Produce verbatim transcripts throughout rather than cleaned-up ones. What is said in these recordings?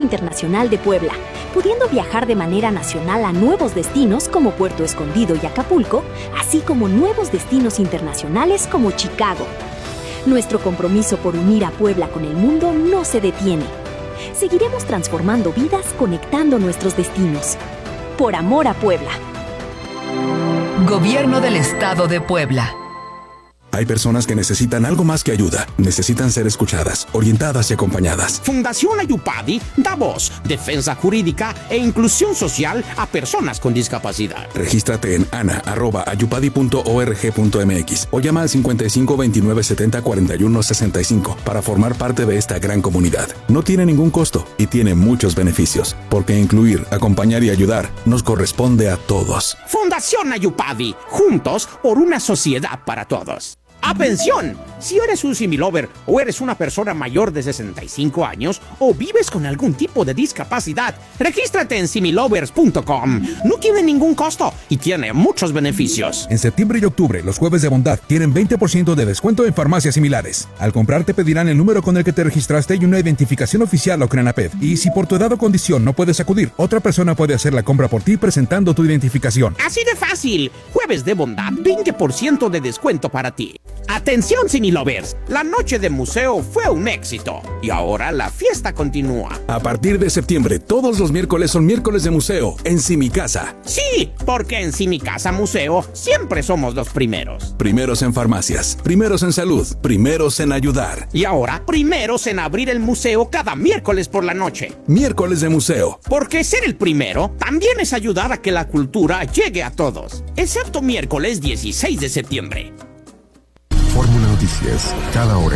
Internacional de Puebla, pudiendo viajar de manera nacional a nuevos destinos como Puerto Escondido y Acapulco, así como nuevos destinos internacionales como Chicago. Nuestro compromiso por unir a Puebla con el mundo no se detiene. Seguiremos transformando vidas conectando nuestros destinos. Por amor a Puebla. Gobierno del Estado de Puebla. Hay personas que necesitan algo más que ayuda. Necesitan ser escuchadas, orientadas y acompañadas. Fundación Ayupadi da voz, defensa jurídica e inclusión social a personas con discapacidad. Regístrate en ana arroba ayupadi punto org punto mx o llama al cincuenta y cinco veintinueve setenta cuarenta y uno sesenta y cinco para formar parte de esta gran comunidad. No tiene ningún costo y tiene muchos beneficios, porque incluir, acompañar y ayudar nos corresponde a todos. Fundación Ayupadi, juntos por una sociedad para todos. ¡Atención! Si eres un similover o eres una persona mayor de sesenta y cinco años o vives con algún tipo de discapacidad, regístrate en similovers punto com. No tiene ningún costo y tiene muchos beneficios. En septiembre y octubre, los jueves de bondad tienen veinte por ciento de descuento en farmacias similares. Al comprar te pedirán el número con el que te registraste y una identificación oficial o CRENAPED. Y si por tu edad o condición no puedes acudir, otra persona puede hacer la compra por ti presentando tu identificación. Así de fácil. Jueves de bondad, veinte por ciento de descuento para ti. Atención Similovers, la noche de museo fue un éxito y ahora la fiesta continúa. A partir de septiembre, todos los miércoles son miércoles de museo en Simicasa. Sí, porque en Simicasa Museo siempre somos los primeros. Primeros en farmacias, primeros en salud, primeros en ayudar. Y ahora, primeros en abrir el museo cada miércoles por la noche. Miércoles de museo. Porque ser el primero también es ayudar a que la cultura llegue a todos, excepto miércoles dieciséis de septiembre. Fórmula Noticias, cada hora.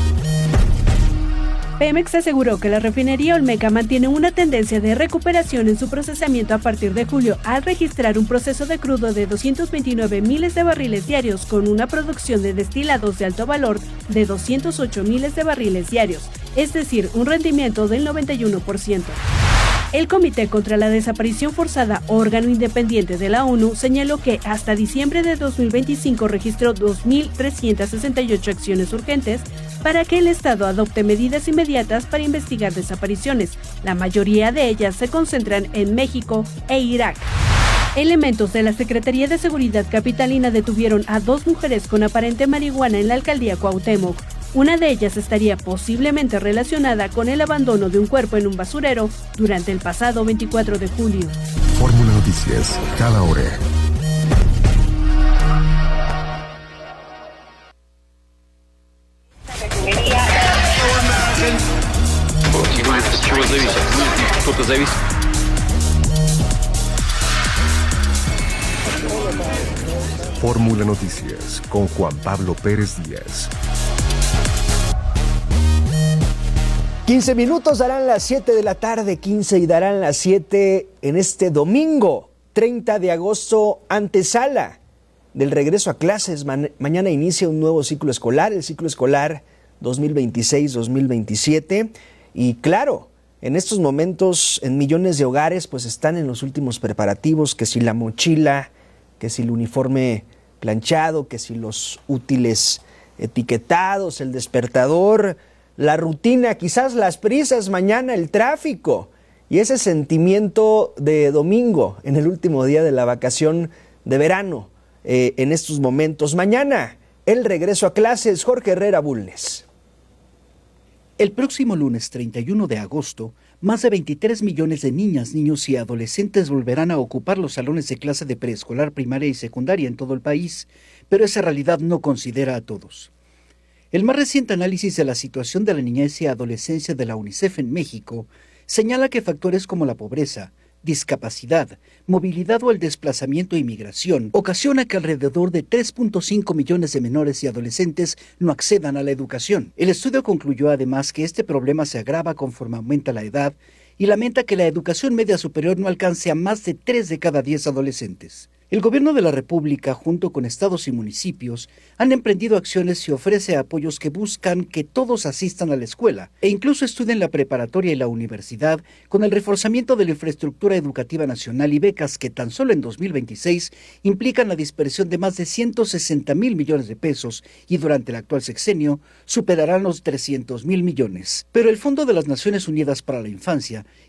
Pemex aseguró que la refinería Olmeca mantiene una tendencia de recuperación en su procesamiento a partir de julio, al registrar un proceso de crudo de doscientos veintinueve miles de barriles diarios con una producción de destilados de alto valor de doscientos ocho miles de barriles diarios, es decir, un rendimiento del noventa y uno por ciento. El Comité contra la Desaparición Forzada, órgano independiente de la ONU, señaló que hasta diciembre de dos mil veinticinco registró dos mil trescientas sesenta y ocho acciones urgentes para que el Estado adopte medidas inmediatas para investigar desapariciones. La mayoría de ellas se concentran en México e Irak. Elementos de la Secretaría de Seguridad Capitalina detuvieron a dos mujeres con aparente marihuana en la alcaldía Cuauhtémoc. Una de ellas estaría posiblemente relacionada con el abandono de un cuerpo en un basurero durante el pasado veinticuatro de julio. Fórmula Noticias, cada hora. Fórmula Noticias con Juan Pablo Pérez Díaz. quince minutos darán las siete de la tarde, quince y darán las siete en este domingo, treinta de agosto, antesala del regreso a clases. Ma- mañana inicia un nuevo ciclo escolar, el ciclo escolar dos mil veintiséis dos mil veintisiete. Y claro, en estos momentos en millones de hogares pues están en los últimos preparativos, que si la mochila, que si el uniforme planchado, que si los útiles etiquetados, el despertador, la rutina, quizás las prisas, mañana el tráfico y ese sentimiento de domingo en el último día de la vacación de verano eh, en estos momentos. Mañana el regreso a clases. Jorge Herrera Bulnes. El próximo lunes treinta y uno de agosto, más de veintitrés millones de niñas, niños y adolescentes volverán a ocupar los salones de clase de preescolar, primaria y secundaria en todo el país, pero esa realidad no considera a todos. El más reciente análisis de la situación de la niñez y adolescencia de la UNICEF en México señala que factores como la pobreza, discapacidad, movilidad o el desplazamiento e inmigración ocasiona que alrededor de tres punto cinco millones de menores y adolescentes no accedan a la educación. El estudio concluyó además que este problema se agrava conforme aumenta la edad y lamenta que la educación media superior no alcance a más de tres de cada diez adolescentes. El gobierno de la República, junto con estados y municipios, han emprendido acciones y ofrece apoyos que buscan que todos asistan a la escuela e incluso estudien la preparatoria y la universidad con el reforzamiento de la infraestructura educativa nacional y becas que tan solo en dos mil veintiséis implican la dispersión de más de ciento sesenta mil millones de pesos y durante el actual sexenio superarán los trescientos mil millones. Pero el Fondo de las Naciones Unidas para la Infancia